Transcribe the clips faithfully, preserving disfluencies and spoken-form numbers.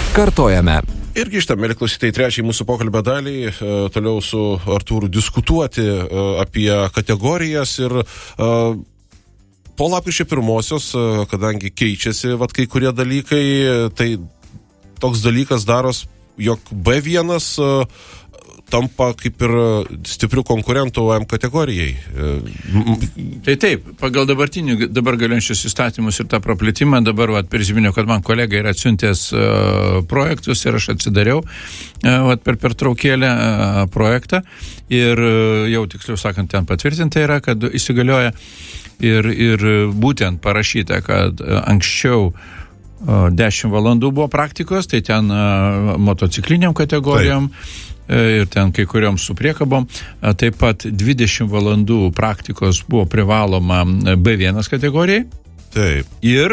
Kartojame. Ir grįžtame, mėly klausytojai, trečiai mūsų pokalbio dalį, e, toliau su Artūru diskutuoti e, apie kategorijas ir e, po lapkričio pirmosios, e, kadangi keičiasi vat, kai kurie dalykai, tai toks dalykas daros, jog B vienas e, tampa kaip ir stiprių konkurentų A M kategorijai. Tai taip, pagal dabartinių, dabar galiojančius įstatymus ir tą praplėtimą, dabar vat, prisiminiau, kad man kolega yra atsiuntęs uh, projektus ir aš atsidariau uh, vat, per pertraukėlę uh, projektą ir uh, jau tiksliau sakant, ten patvirtinta yra, kad įsigalioja ir, ir būtent parašyta, kad uh, anksčiau uh, dešimt valandų buvo praktikos, tai ten uh, motocikliniam kategorijom, taip. Ir ten kai kuriuom su priekabom. Taip pat dvidešimt valandų praktikos buvo privaloma B vienas kategorijai. Taip. Ir,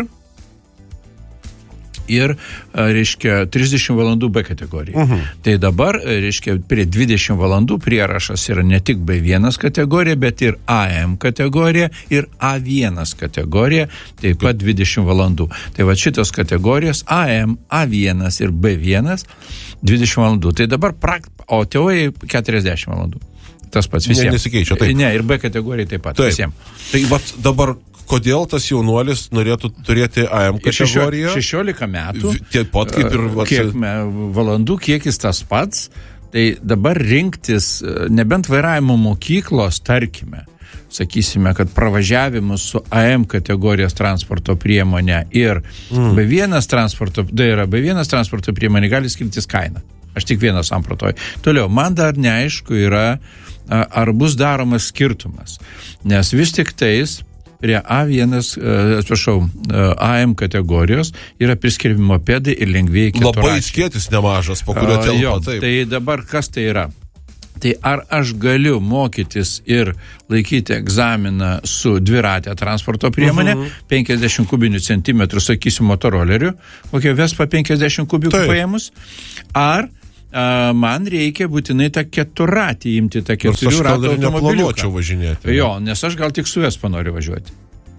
ir reiškia, trisdešimt valandų B kategorijai. Uh-huh. Tai dabar, reiškia, prie dvidešimt valandų prierašas yra ne tik B vienas kategorija, bet ir A M kategorija ir A vienas kategorija, taip pat dvidešimt valandų. Tai va šitos kategorijos A M, A vienas ir B vienas dvidešimt valandų. Tai dabar prakt... O teorijai keturiasdešimt valandų. Tas pats visiems. Ne, nesikeičia, taip. Ne, ir B kategorijai taip pat, taip. Visiems. Tai vat dabar, kodėl tas jaunuolis norėtų turėti A M kategoriją? šešiolika metų. Taip pat kaip ir... Vat... Kiek valandų, kiekis tas pats. Tai dabar rinktis, nebent vairavimo mokyklos, tarkime, sakysime, kad pravažiavimus su A M kategorijos transporto priemonė ir mm. B vienas transporto, tai yra B vienas transporto priemonė gali skirtis kainą. Aš tik vieną sampratoju. Toliau, man dar neaišku yra, ar bus daromas skirtumas. Nes vis tik tais prie A vienas, atsiprašau, A M kategorijos yra priskiriami mopedai ir lengvieji keturračiai. Labai skėtis nemažas, po kurio telpa. Jo, taip. Tai dabar kas tai yra? Tai ar aš galiu mokytis ir laikyti egzaminą su dviratė transporto priemonė, uh-huh. penkiasdešimt kubinių centimetrų, sakysim, motoroleriu, kokia Vespa penkiasdešimt kubikų paėmus, ar a, man reikia būtinai tą keturratį imti, tą keturių ratų automobiliuką. Važinėti. Jo, nes aš gal tik su Vespa noriu važiuoti.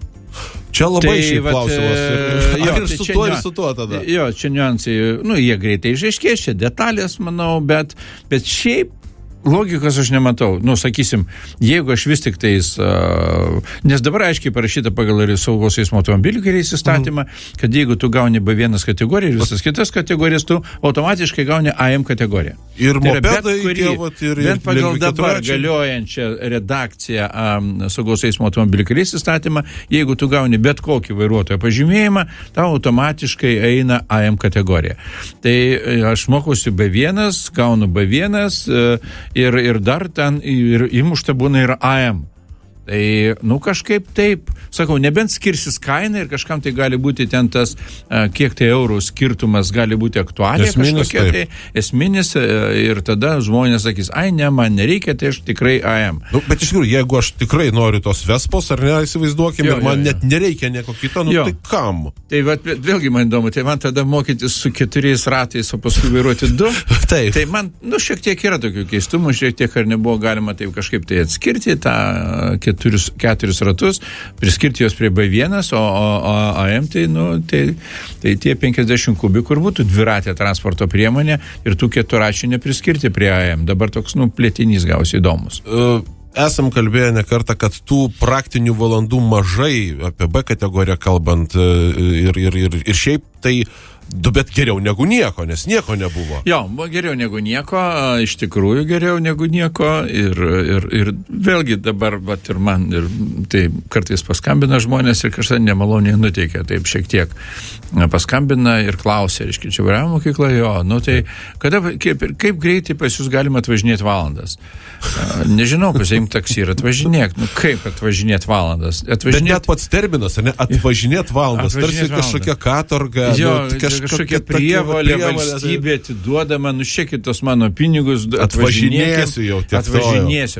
Čia labai tai, šiaip vat, klausimas. Ir, jo, ir tai su tuo, niu... ir su tuo tada. Jo, čia niuansai, nu, jie greitai išaiškės, čia detalės, manau, bet, bet šiaip logikos aš nematau. Nu, sakysim, jeigu aš vis tik tais, uh, nes dabar aiškiai parašyta pagal saugos eismo automobilių keliais įstatymą, mm. kad jeigu tu gauni B vienas kategoriją ir visas kitas kategorijas, tu automatiškai gauni A M kategoriją. Ir tai mopedai, kuri, tėvat, ir, bent pagal ir dabar galiojančią redakciją um, saugos eismo automobilių keliais įstatymą, jeigu tu gauni bet kokį vairuotojo pažymėjimą, tau automatiškai eina A M kategorija. Tai aš mokausi B vienas, gaunu B vienas, uh, Ir, ir dar ten ir įmušta būna ir A M. Tai, nu, kažkaip taip, sakau, nebent skirsis kaina ir kažkam tai gali būti ten tas, kiek tai eurų skirtumas gali būti aktualija esminis, kažkokia, tai esminis ir tada žmonės sakys, ai ne, man nereikia, tai aš tikrai A M. Nu, bet iš tikrųjų, jeigu aš tikrai noriu tos Vespos, ar ne, įsivaizduokime, ir man jo, jo. net nereikia nieko kito, nu jo. Tai kam? Tai vat, vėlgi man įdomu, tai man tada mokytis su keturiais ratais, o paskui vairuoti du. Taip. Tai man, nu, šiek tiek yra tokių keistumų, šiek tiek ar nebuvo galima taip kažkaip tai atskirti tą keturius, keturis ratus, priskirti jos prie B vienas, o, o, o A M tai, nu, tai, tai tie penkiasdešimt kubikų ir būtų dviratė transporto priemonė ir tų keturačių nepriskirti prie A M. Dabar toks, nu, plėtinys gausi įdomus. Uh. Esam kalbėję ne kartą, kad tų praktinių valandų mažai, apie B kategoriją kalbant, ir, ir, ir, ir šiaip tai, du, bet geriau negu nieko, nes nieko nebuvo. Jo, geriau negu nieko, iš tikrųjų geriau negu nieko ir, ir, ir vėlgi dabar, vat, ir man, ir tai kartais paskambina žmonės ir kažką nemaloniai nuteikia, taip šiek tiek paskambina ir klausia, reiškia, čia vairavimo mokykla, jo, nu tai kada, kaip, kaip greitai pas jūs galima atvažinėti valandas? Nežinau, pasiimk taksi ir atvažinėk. Nu kaip atvažinėti valandas? Atvažinėt... Bet net pats terminas, ne? Atvažinėti valandas. Tarsi kažkokia katorga. Jo, nu, kažkokia, kažkokia prievolė, valstybė atiduodama, nušėkit tos mano pinigus, atvažinėsiu jau. Atvažinėsiu.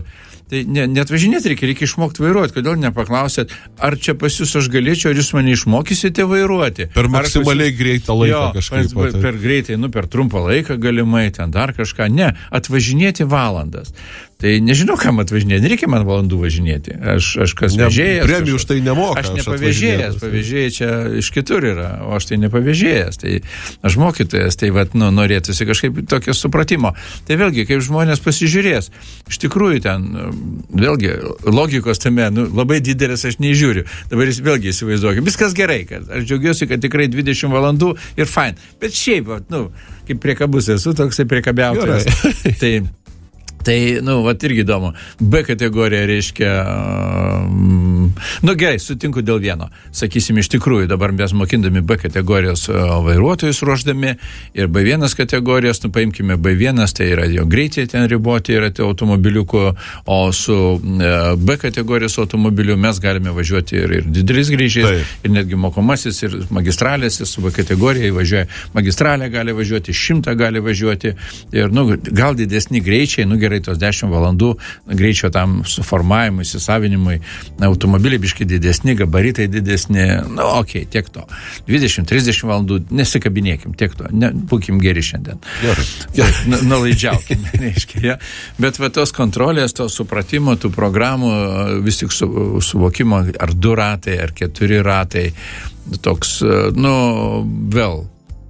Tai ne, net važinėti reikia, reikia išmokti vairuoti. Kodėl nepaklausėt, ar čia pas jūs aš galėčiau, ar jūs mane išmokysite vairuoti? Per maksimaliai pas... greitą laiką jo, kažkaip. Per, per greitai, nu, per trumpą laiką galimai, ten dar kažką. Ne, atvažinėti valandas. Tai nežinau, kam atvažinėti, nereikia man valandų važinėti. Aš, aš kas ne, vežėjas. Premijų už tai nemoka. Aš nepavėžėjas, pavėžėjai čia iš kitur yra, o aš tai nepavėžėjas. Tai aš mokytojas, tai vat, nu, norėtųsi kažkaip tokio supratimo. Tai vėlgi, kaip žmonės pasižiūrės, iš tikrųjų ten, vėlgi, logikos tame, nu, labai didelis aš nežiūriu. Dabar jis vėlgi įsivaizduoju, viskas gerai, kad aš džiaugiuosi, kad tikrai dvidešimt valandų ir fine. Bet šiaip, nu, kaip priekabus esu, toksai priekabiautojas. Tai Tai, nu, vat irgi įdomu. B kategorija reiškia, um, nu gerai, sutinku dėl vieno. Sakysim, iš tikrųjų, dabar mes mokindami B kategorijos vairuotojus ruoždami ir B vienas kategorijos, nu, paimkime B vienas, tai yra jo greitai ten riboti, yra tai automobiliukų, o su uh, B kategorijos automobiliu mes galime važiuoti ir, ir didelis greičiais, tai. Ir netgi mokomasis, ir magistralės, ir su B kategorija įvažiuoja magistralė, gali važiuoti, šimtą gali važiuoti, ir, nu, gal didesni greičiai, nu, gerai, tos dešimt valandų greičio tam suformavimui, įsisavinimui, automobiliai biškai didesni, gabaritai didesni, nu, okei, okay, tiek to. dvidešimt trisdešimt valandų, nesikabinėkim, tiek to, ne, būkim geri šiandien. Nalaidžiaukim, reiškia, ja. Bet va tos kontrolės, to supratimo, tų programų, vis tik su, suvokimo, ar du ratai, ar keturi ratai, toks, nu, vėl,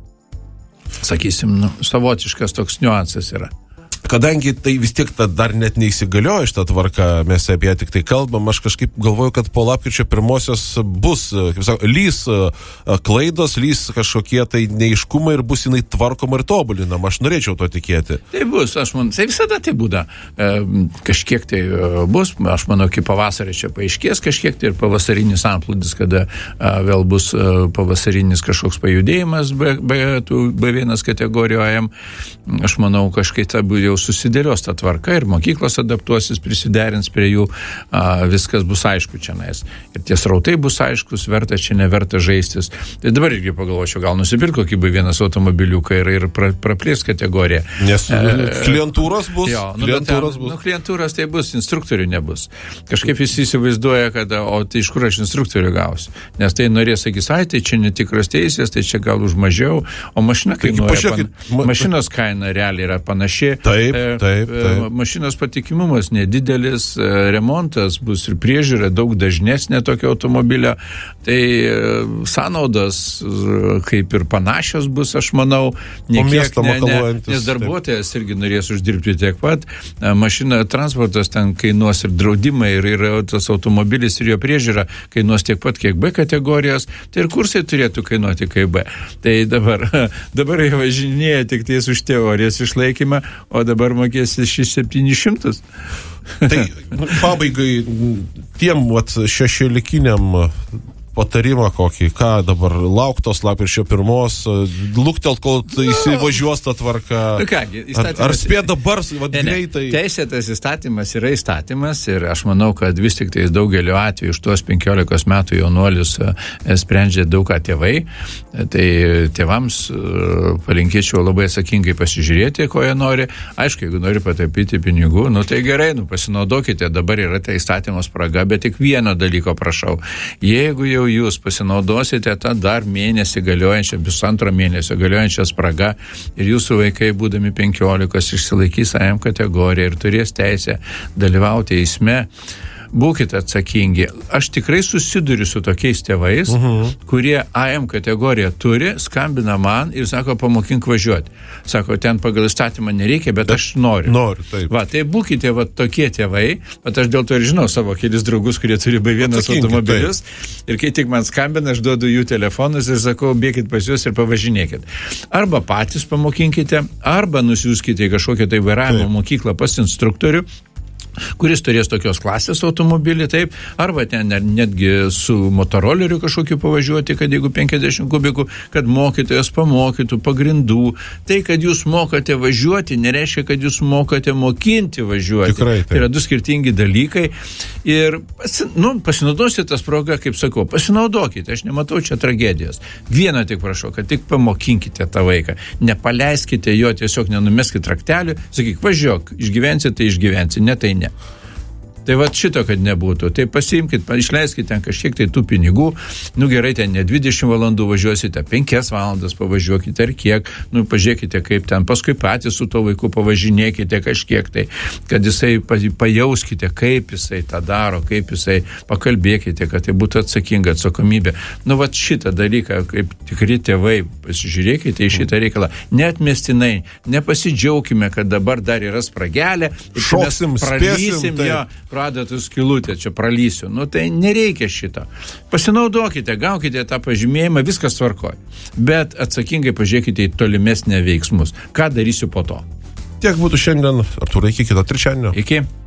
sakysim, nu, savotiškas toks niuansas yra. Kadangi tai vis tiek dar net neįsigaliojo šitą tvarką, mes apie ją tik tai kalbam, aš kažkaip galvoju, kad po lapkričio pirmosios bus, kaip sako, lys klaidos, lys kažkokie tai neiškumai ir bus jinai tvarkoma ir tobulinama. Aš norėčiau to tikėti. Tai bus, aš manau, tai visada tai būda. E, kažkiek tai bus, aš manau, iki pavasario čia paaiškės kažkiek tai ir pavasarinis amplūdis, kada a, vėl bus a, pavasarinis kažkoks pajudėjimas B, B, B vienas kategorijoje. Aš manau, kažkaip tai jau susidėlios ta tvarka ir mokyklos adaptuosis, prisiderins prie jų, a, viskas bus aišku čia nais. Ir tie srautai bus aiškus, verta čia neverta žaistis. Tai dabar irgi pagalvočiau, gal nusipirk kokį B vienas automobiliuką ir, ir pra, praplės kategoriją. Nes e, klientūros bus. Jo, nu, klientūros ten, bus. Nu, klientūros tai bus, instruktorių nebus. Kažkaip jis įsivaizduoja, kad, o tai iš kur aš instruktorių gausiu? Nes tai norės, sakys, ai, tai čia netikras teisės, tai čia gal už mažiau, o mašina kainuoja, pan, ma, mašinos kaina realiai yra panaši. Taip, taip, taip. Mašinos patikimumas nedidelis, remontas bus ir priežiūra daug dažnesnė tokio automobilio, tai sąnaudos kaip ir panašios bus, aš manau, niekiek, ne, ne, nes darbuotojas taip. Irgi norės uždirbti tiek pat, mašina, transportas ten kainuos ir draudimai, ir, ir tas automobilis ir jo priežiūra kainuos tiek pat, kiek B kategorijos, tai ir kursai turėtų kainuoti kaip B. Tai dabar, dabar jie važinėja tik tais už teorijos išlaikymą, o dabar mokėsi šešis septynis šimtus. Tai pabaigai tiem vat, šešiolikiniam patarimą kokį, ką dabar lauktos lapkričio pirmos, luktelt, kol įsivažiuos ta tvarka. Nu kągi, ar, ar spėt dabar, vat, ne, greitai? Ne. Teisėtas įstatymas yra įstatymas ir aš manau, kad vis tik tai daugeliu atveju iš tuos penkiolikos metų jaunuolius sprendžia daug ką tėvai. Tai tėvams palinkėčiau labai atsakingai pasižiūrėti, ko jie nori. Aišku, jeigu nori pataupyti pinigų, nu tai gerai, nu pasinaudokite, dabar yra tai įstatymo spraga, bet tik vieno dalyko prašau. Jeigu jau jūs pasinaudosite tą dar mėnesį galiojančią, pusantro mėnesio galiojančią spragą ir jūsų vaikai, būdami penkiolikos, išsilaikys A M kategoriją ir turės teisę dalyvauti eisme, būkite atsakingi. Aš tikrai susiduriu su tokiais tėvais, uh-huh. kurie A M kategoriją turi, skambina man ir sako, pamokink važiuoti. Sako, ten pagal įstatymą nereikia, bet, bet aš noriu. Noriu, taip. Va, tai būkite va, tokie tėvai, bet aš dėl to ir žinau savo kelis draugus, kurie turi B vienas automobilius. Taip. Ir kai tik man skambina, aš duodu jų telefonus ir sakau, bėkit pas jūs ir pavažinėkit. Arba patys pamokinkite, arba nusiųskite į kažkokią tai vairavimo taip. Mokyklą pas instruktorių, kuris turės tokios klasės automobilį, taip, arba ten netgi su motoroleriu kažkokiu pavažiuoti, kad jeigu penkiasdešimt kubikų, kad mokytojas pamokytų pagrindų. Tai, kad jūs mokate važiuoti, nereiškia, kad jūs mokate mokinti važiuoti. Tikrai, taip. Tai yra du skirtingi dalykai. Ir pasi, nu, pasinaudosite tas progą, kaip sakau, pasinaudokite, aš nematau čia tragedijos. Vieną tik prašau, kad tik pamokinkite tą vaiką. Nepaleiskite jo, tiesiog nenumeskite raktelių, sakyk, važiuok, išgyvensi, tai išgyvensi, ne tai ne. Tai va šito, kad nebūtų. Tai pasiimkit, išleiskit ten kažkiek tai tų pinigų, nu gerai, ten ne dvidešimt valandų važiuosite, penkias valandas pavažiuokite ar kiek, nu pažiūrėkite kaip ten, paskui patys su to vaiku pavažinėkite kažkiek tai, kad jisai pajauskite, kaip jisai tą daro, kaip jisai pakalbėkite, kad tai būtų atsakinga atsakomybė. Nu va šitą dalyką, kaip tikri tėvai, pasižiūrėkite į šitą reikalą. Neatmestinai, nepasidžiaukime, kad dabar dar yra spragelė, šoksim, pralysim, spėsim, jo, pradetų skilutę, čia pralysiu. Nu tai nereikia šito. Pasinaudokite, gaukite tą pažymėjimą, viskas tvarkoj. Bet atsakingai pažiūrėkite į tolimesnę veiksmus. Ką darysiu po to? Tiek būtų šiandien. Artūrai, iki kito trečiadienio. Iki.